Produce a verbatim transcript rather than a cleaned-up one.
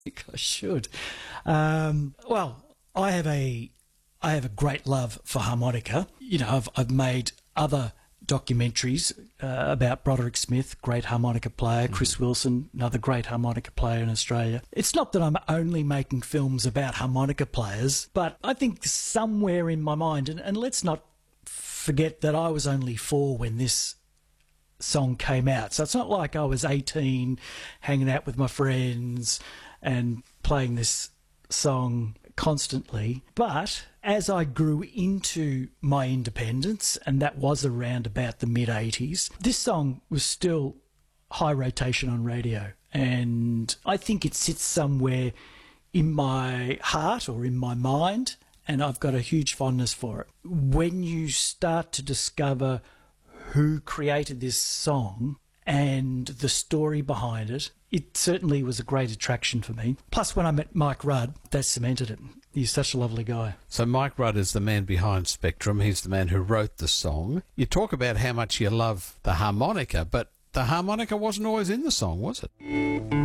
think I should. Um, well, I have a I have a great love for harmonica. You know, I've I've made other documentaries uh, about Broderick Smith, great harmonica player, Chris Wilson, another great harmonica player in Australia. It's not that I'm only making films about harmonica players, but I think somewhere in my mind, and, and let's not forget that I was only four when this song came out. So it's not like I was eighteen, hanging out with my friends and playing this song constantly. But as I grew into my independence, and that was around about the mid eighties, this song was still high rotation on radio. And I think it sits somewhere in my heart or in my mind, and I've got a huge fondness for it. When you start to discover who created this song and the story behind it, it certainly was a great attraction for me. Plus, when I met Mike Rudd, that cemented it. He's such a lovely guy. So Mike Rudd is the man behind Spectrum. He's the man who wrote the song. You talk about how much you love the harmonica, but the harmonica wasn't always in the song, was it?